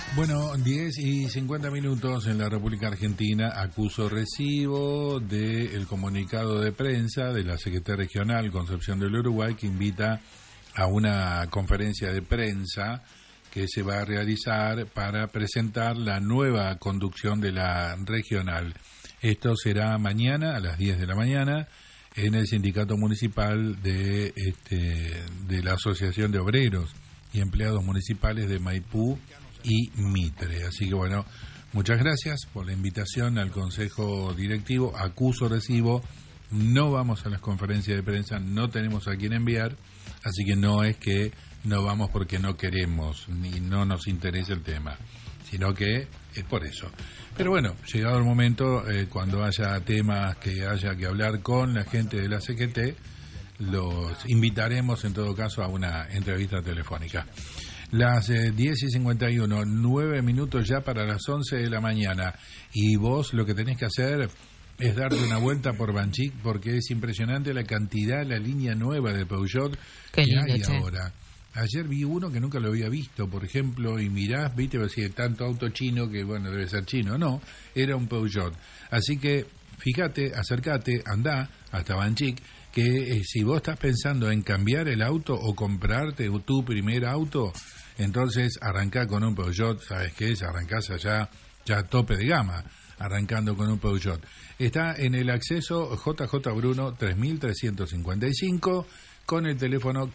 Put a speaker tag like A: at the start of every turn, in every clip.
A: Bueno, 10:50 en la República Argentina. Acuso recibo del comunicado de prensa de la Secretaría Regional Concepción del Uruguay, que invita a una conferencia de prensa que se va a realizar para presentar la nueva conducción de la regional. Esto será mañana a las 10 de la mañana en el Sindicato Municipal de la Asociación de Obreros y Empleados Municipales de Maipú y Mitre. Así que bueno, muchas gracias por la invitación al Consejo Directivo. Acuso recibo, no vamos a las conferencias de prensa, no tenemos a quién enviar, así que no es que no vamos porque no queremos ni no nos interesa el tema, sino que es por eso. Pero bueno, llegado el momento, cuando haya temas que haya que hablar con la gente de la CGT, los invitaremos en todo caso a una entrevista telefónica. Las 10:51, 9 minutos ya para las 11 de la mañana. Y vos lo que tenés que hacer es darte una vuelta por Banchik, porque es impresionante la cantidad, la línea nueva de Peugeot que hay ahora. Ayer vi uno que nunca lo había visto, por ejemplo, y mirás, viste, decía tanto auto chino que, bueno, debe ser chino. No, era un Peugeot. Así que, fíjate, acércate, andá hasta Banchik, que si vos estás pensando en cambiar el auto o comprarte tu primer auto, entonces arrancá con un Peugeot. ¿Sabes qué? Arrancás allá ya a tope de gama, arrancando con un Peugeot. Está en el acceso JJ Bruno 3355 con el teléfono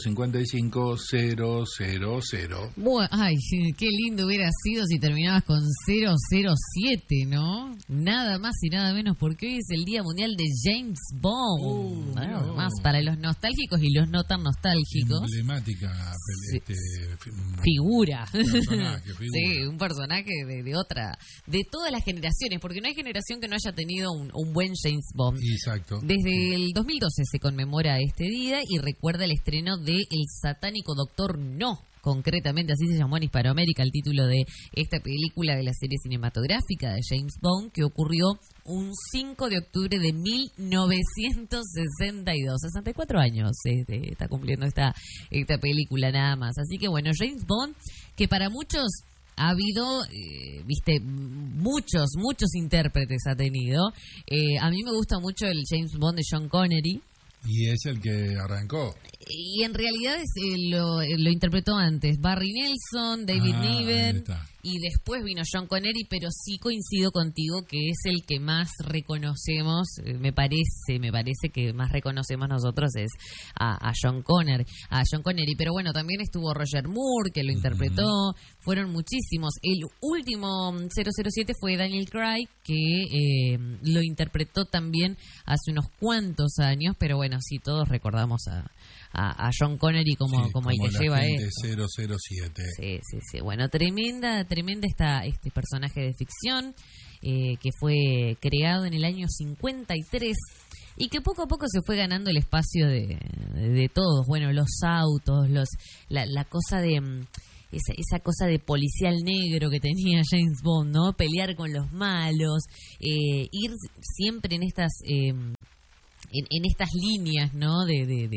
A: 555-000.
B: Bueno, ay, qué lindo hubiera sido si terminabas con 007, ¿no? Nada más y nada menos, porque hoy es el Día Mundial de James Bond. Nada más para los nostálgicos y los no tan nostálgicos.
A: Emblemática
B: figura.
A: Personaje,
B: Sí, un personaje de todas las generaciones, porque no hay generación que no haya tenido un buen James Bond.
A: Exacto.
B: Desde el 2012 se conmemora este día y recuerda el estreno de El satánico Doctor No. Concretamente, así se llamó en Hispanoamérica el título de esta película de la serie cinematográfica de James Bond, que ocurrió un 5 de octubre de 1962. 64 años está cumpliendo esta película nada más. Así que bueno, James Bond, que para muchos ha habido, muchos intérpretes ha tenido. A mí me gusta mucho el James Bond de Sean Connery.
A: Y es el que arrancó.
B: Y en realidad lo interpretó antes Barry Nelson, David Niven, y después vino Sean Connery, pero sí coincido contigo que es el que más reconocemos, me parece que más reconocemos nosotros es a Sean Connery. Pero bueno, también estuvo Roger Moore, que lo interpretó, fueron muchísimos. El último 007 fue Daniel Craig, que lo interpretó también hace unos cuantos años, pero bueno, sí, todos recordamos a Sean Connery como el que lleva esto.
A: 007.
B: Sí. Bueno, tremenda este personaje de ficción que fue creado en el año 53 y que poco a poco se fue ganando el espacio de todos. Bueno, los autos, la cosa de esa cosa de policial negro que tenía James Bond, ¿no? Pelear con los malos, ir siempre en estas en estas líneas, ¿no? de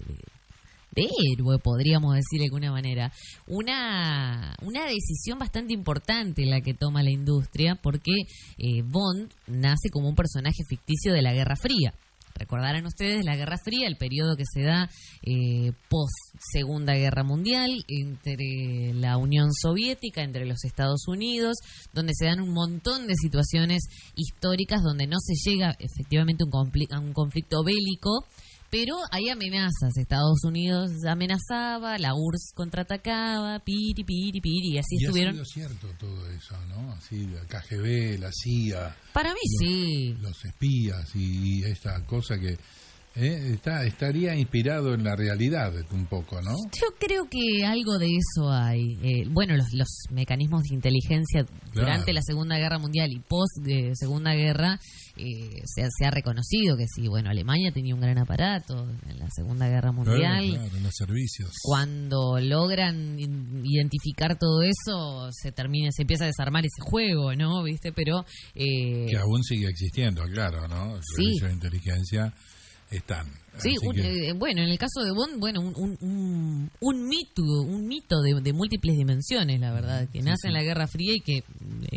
B: héroe, podríamos decir de alguna manera. Una decisión bastante importante la que toma la industria, porque Bond nace como un personaje ficticio de la Guerra Fría. Recordarán ustedes la Guerra Fría, el periodo que se da post Segunda Guerra Mundial entre la Unión Soviética, entre los Estados Unidos, donde se dan un montón de situaciones históricas donde no se llega efectivamente a un conflicto bélico, pero hay amenazas. Estados Unidos amenazaba, la URSS contraatacaba, piri, y así estuvieron.
A: Ha sido cierto todo eso, ¿no? Así, la KGB, la CIA.
B: Para mí sí.
A: Los espías y esta cosa que estaría inspirado en la realidad un poco, ¿no?
B: Yo creo que algo de eso hay. Bueno, los mecanismos de inteligencia durante la Segunda Guerra Mundial y post Segunda Guerra se ha reconocido que sí. Bueno, Alemania tenía un gran aparato en la Segunda Guerra Mundial.
A: Claro, en los servicios.
B: Cuando logran identificar todo eso, se empieza a desarmar ese juego, ¿no? ¿Viste? Pero
A: que aún sigue existiendo, claro, ¿no? El servicio de inteligencia están.
B: Sí, bueno, en el caso de Bond, bueno, un mito de múltiples dimensiones, la verdad, que nace en la Guerra Fría y que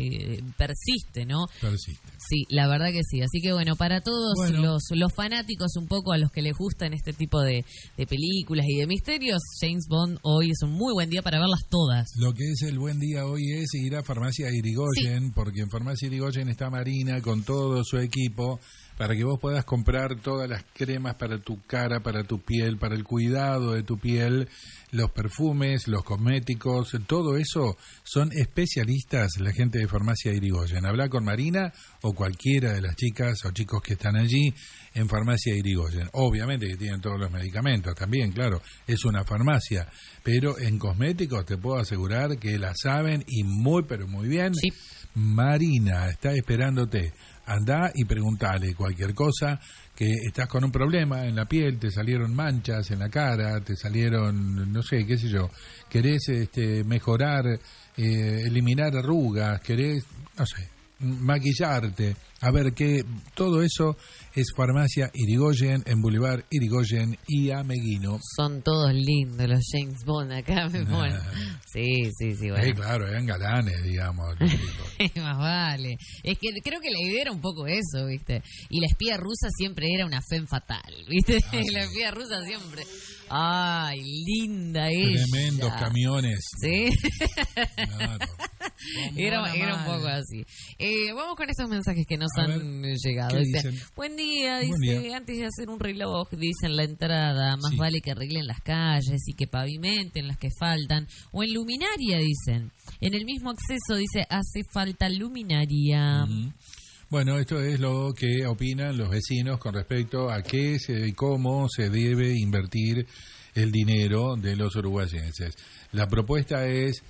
B: persiste, ¿no?
A: Persiste.
B: Sí, la verdad que sí. Así que bueno, para todos los fanáticos un poco a los que les gustan este tipo de películas y de misterios, James Bond hoy es un muy buen día para verlas todas.
A: Lo que es el buen día hoy es ir a Farmacia Irigoyen, porque en Farmacia Irigoyen está Marina con todo su equipo para que vos puedas comprar todas las cremas para tu cara, para tu piel, para el cuidado de tu piel, los perfumes, los cosméticos, todo eso son especialistas la gente de Farmacia Irigoyen. Habla con Marina o cualquiera de las chicas o chicos que están allí en Farmacia Irigoyen. Obviamente que tienen todos los medicamentos también, claro, es una farmacia, pero en cosméticos te puedo asegurar que la saben y muy, pero muy bien.
B: Sí.
A: Marina está esperándote. Andá y preguntale cualquier cosa, que estás con un problema en la piel, te salieron manchas en la cara, te salieron, no sé, qué sé yo, querés mejorar, eliminar arrugas, querés, no sé, maquillarte, a ver qué, todo eso es Farmacia Irigoyen en Boulevard Irigoyen y Ameguino.
B: Son todos lindos los James Bond acá, me ponen. Sí, bueno.
A: Claro, eran galanes, digamos.
B: Más vale. Es que creo que la idea era un poco eso, ¿viste? Y la espía rusa siempre era una femme fatal, ¿viste? La espía rusa siempre... ¡Ay, linda ella!
A: Tremendos camiones.
B: ¿Sí?
A: Claro.
B: Era un poco así. Vamos con estos mensajes que nos han llegado. Dice, buen día, dice, antes de hacer un reloj, dice en la entrada, más vale que arreglen las calles y que pavimenten las que faltan. O en luminaria, dicen. En el mismo acceso, dice, hace falta luminaria.
A: Uh-huh. Bueno, esto es lo que opinan los vecinos con respecto a qué y cómo se debe invertir el dinero de los uruguayenses. La propuesta es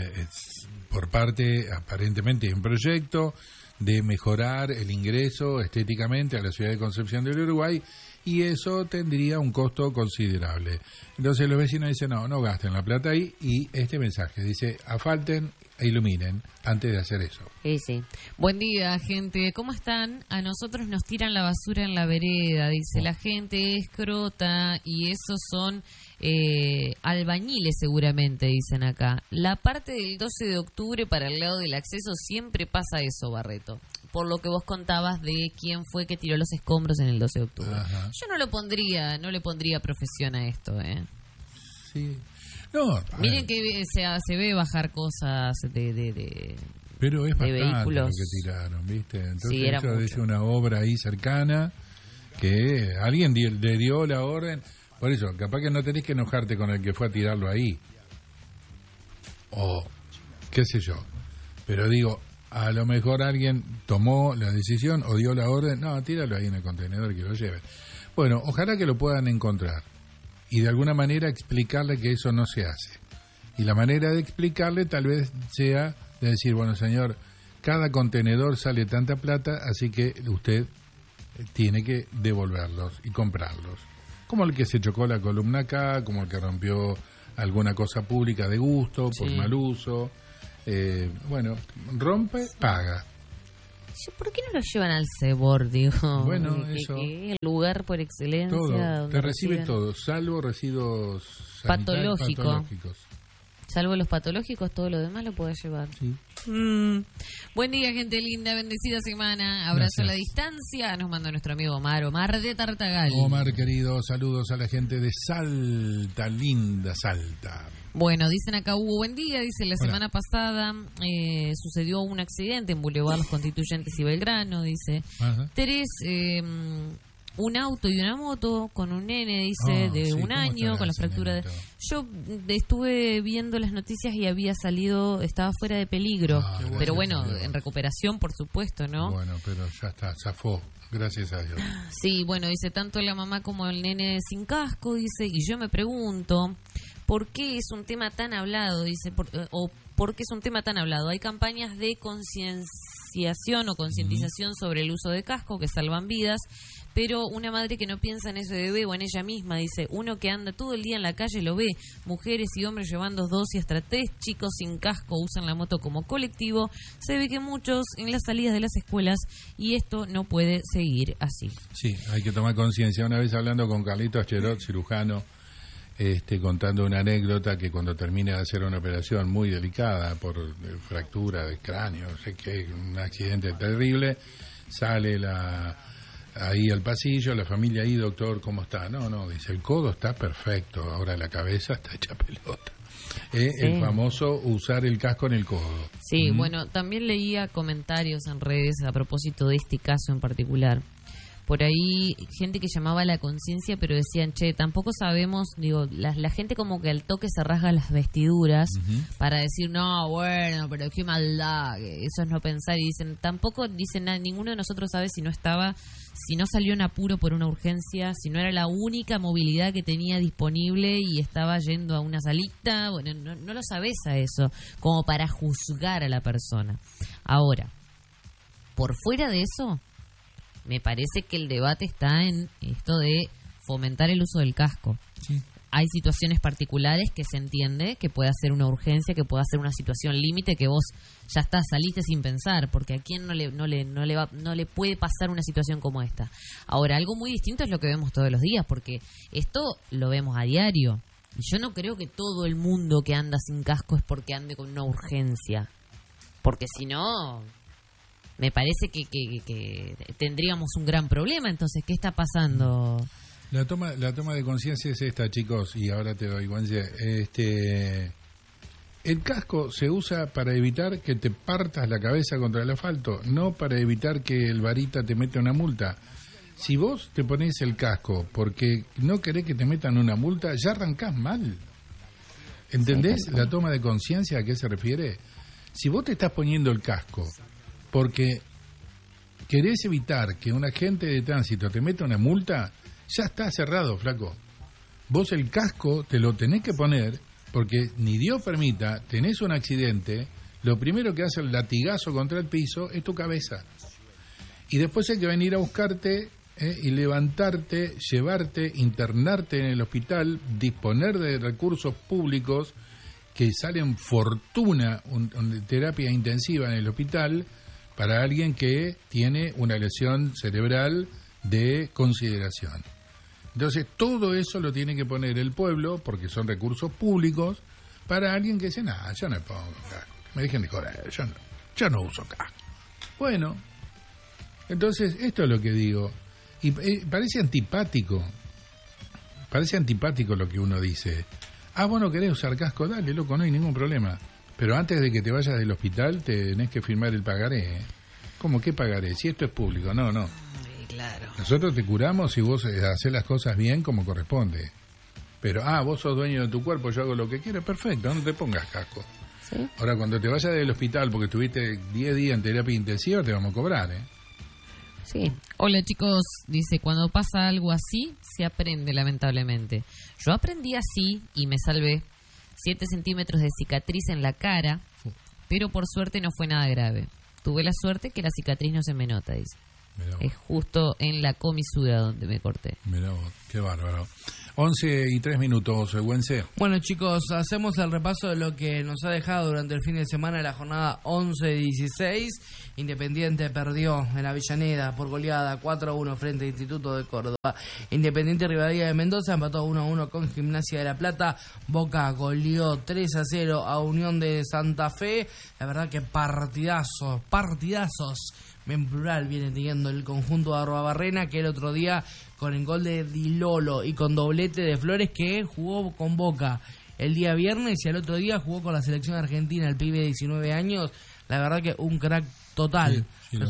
A: por parte, aparentemente, de un proyecto de mejorar el ingreso estéticamente a la ciudad de Concepción del Uruguay, y eso tendría un costo considerable. Entonces los vecinos dicen, no gasten la plata ahí, y este mensaje dice, afalten e iluminen antes de hacer eso.
B: Sí. Buen día, gente. ¿Cómo están? A nosotros nos tiran la basura en la vereda. Dice, la gente es crota y esos son albañiles seguramente, dicen acá. La parte del 12 de octubre para el lado del acceso siempre pasa eso, Barreto. Por lo que vos contabas de quién fue que tiró los escombros en el 12 de octubre. Ajá. Yo no le pondría profesión a esto,
A: Sí. No,
B: miren que se ve bajar cosas
A: pero es bastante
B: vehículos.
A: Lo que tiraron, ¿viste? Entonces
B: sí,
A: eso es una obra ahí cercana que alguien le dio la orden. Por eso, capaz que no tenés que enojarte con el que fue a tirarlo ahí. O qué sé yo. Pero digo, a lo mejor alguien tomó la decisión o dio la orden, no, tíralo ahí en el contenedor que lo lleven. Bueno, ojalá que lo puedan encontrar y de alguna manera explicarle que eso no se hace. Y la manera de explicarle tal vez sea de decir, bueno, señor, cada contenedor sale tanta plata, así que usted tiene que devolverlos y comprarlos. Como el que se chocó la columna acá, como el que rompió alguna cosa pública de gusto, por mal uso. Bueno, rompe, paga.
B: ¿Por qué no lo llevan al CEBOR, digo?
A: Bueno, eso.
B: Que el lugar por excelencia.
A: Todo, te recibe todo, salvo residuos patológicos.
B: Salvo los patológicos, todo lo demás lo puedes llevar.
A: Sí.
B: Buen día, gente linda, bendecida semana. Abrazo
A: Gracias.
B: a la distancia. Nos manda nuestro amigo Omar de Tartagal.
A: Omar, querido, saludos a la gente de Salta, linda Salta.
B: Bueno, dicen acá, Hugo, buen día. Dice, la semana pasada sucedió un accidente en Boulevard Los Constituyentes y Belgrano. Dice,
A: Ajá.
B: Terés, un auto y una moto con un nene, dice, de un año, con la fractura de... Yo estuve viendo las noticias y había salido, estaba fuera de peligro, pero bueno, en recuperación, por supuesto, ¿no?
A: Bueno, pero ya está, zafó, gracias a Dios.
B: Sí, bueno, dice, tanto la mamá como el nene sin casco, dice, y yo me pregunto, ¿por qué es un tema tan hablado? Dice, ¿por qué es un tema tan hablado? Hay campañas de concienciación o concientización sobre el uso de casco, que salvan vidas, pero una madre que no piensa en ese bebé o en ella misma, dice, uno que anda todo el día en la calle lo ve, mujeres y hombres llevando 2 y hasta 3 chicos sin casco usan la moto como colectivo, se ve que muchos en las salidas de las escuelas, y esto no puede seguir así.
A: Sí, hay que tomar conciencia. Una vez hablando con Carlitos Cherot, cirujano, contando una anécdota que cuando termina de hacer una operación muy delicada por fractura de cráneo, no sé qué, un accidente terrible, sale ahí al pasillo, la familia ahí, doctor, ¿cómo está? No, dice, el codo está perfecto, ahora la cabeza está hecha pelota. Sí. El famoso usar el casco en el codo.
B: Sí, bueno, también leía comentarios en redes a propósito de este caso en particular. Por ahí, gente que llamaba a la conciencia, pero decían, che, tampoco sabemos, digo, la gente como que al toque se rasga las vestiduras para decir, no, bueno, pero qué maldad, eso es no pensar. Y dicen, tampoco, dicen, ninguno de nosotros sabe si no salió en apuro por una urgencia, si no era la única movilidad que tenía disponible y estaba yendo a una salita. Bueno, no lo sabés a eso, como para juzgar a la persona. Ahora, por fuera de eso, me parece que el debate está en esto de fomentar el uso del casco. Sí. Hay situaciones particulares que se entiende que puede ser una urgencia, que puede ser una situación límite, que vos ya saliste sin pensar, porque a quién no le puede pasar una situación como esta. Ahora, algo muy distinto es lo que vemos todos los días, porque esto lo vemos a diario. Y yo no creo que todo el mundo que anda sin casco es porque ande con una urgencia, porque si no, me parece que tendríamos un gran problema. Entonces, ¿qué está pasando?
A: La toma de conciencia es esta, chicos, y ahora te doy cuenta. El casco se usa para evitar que te partas la cabeza contra el asfalto, no para evitar que el varita te meta una multa. Si vos te pones el casco porque no querés que te metan una multa, ya arrancás mal. ¿Entendés la toma de conciencia a qué se refiere? Si vos te estás poniendo el casco porque querés evitar que un agente de tránsito te meta una multa, ya está cerrado, flaco. Vos el casco te lo tenés que poner porque ni Dios permita, tenés un accidente, lo primero que hace el latigazo contra el piso es tu cabeza. Y después hay que venir a buscarte y levantarte, llevarte, internarte en el hospital, disponer de recursos públicos que salen fortuna, terapia intensiva en el hospital, para alguien que tiene una lesión cerebral de consideración. Entonces, todo eso lo tiene que poner el pueblo, porque son recursos públicos, para alguien que dice, yo no me pongo casco, me dejen de joder, yo no uso casco. Bueno, entonces, esto es lo que digo. Y parece antipático lo que uno dice. Vos no querés usar casco, dale, loco, no hay ningún problema. Pero antes de que te vayas del hospital tenés que firmar el pagaré. ¿Cómo que pagaré? Si esto es público. No.
B: Claro.
A: Nosotros te curamos si vos hacés las cosas bien como corresponde. Pero, vos sos dueño de tu cuerpo, yo hago lo que quiero, perfecto, no te pongas casco. ¿Sí? Ahora, cuando te vayas del hospital porque estuviste 10 días en terapia intensiva, te vamos a cobrar,
B: Sí. Hola, chicos. Dice, cuando pasa algo así, se aprende, lamentablemente. Yo aprendí así y me salvé. 7 centímetros de cicatriz en la cara, pero por suerte no fue nada grave. Tuve la suerte que la cicatriz no se me nota, dice. Es justo en la comisura donde me corté.
A: Mirá vos, qué bárbaro. 11:03, Güense.
C: Bueno, chicos, hacemos el repaso de lo que nos ha dejado durante el fin de semana de la jornada 11-16. Independiente perdió en Avellaneda por goleada 4-1 frente al Instituto de Córdoba. Independiente Rivadavia de Mendoza empató 1-1 con Gimnasia de La Plata. Boca goleó 3-0 a Unión de Santa Fe. La verdad que partidazos. En plural viene teniendo el conjunto de Arruabarrena, que el otro día con el gol de Di Lolo y con doblete de Flores, que jugó con Boca el día viernes y al otro día jugó con la selección argentina, el pibe de 19 años. La verdad que un crack total.
A: Sí.